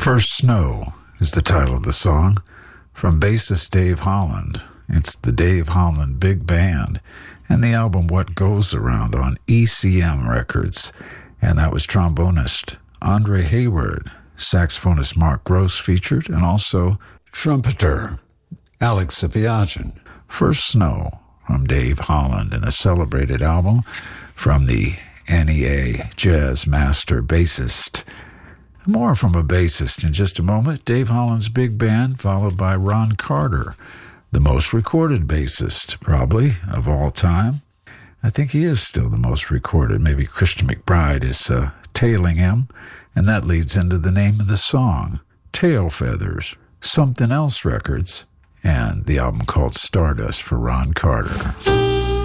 First Snow is the title of the song from bassist Dave Holland. It's the Dave Holland Big Band and the album What Goes Around on ECM Records. And that was trombonist Andre Hayward, saxophonist Mark Gross featured, and also trumpeter Alex Sapiagian. First Snow from Dave Holland, and a celebrated album from the NEA Jazz Master bassist. More from a bassist in just a moment. Dave Holland's Big Band, followed by Ron Carter, the most recorded bassist, probably, of all time. I think he is still the most recorded. Maybe Christian McBride is tailing him, and that leads into the name of the song, Tail Feathers, Something Else Records, and the album called Stardust for Ron Carter.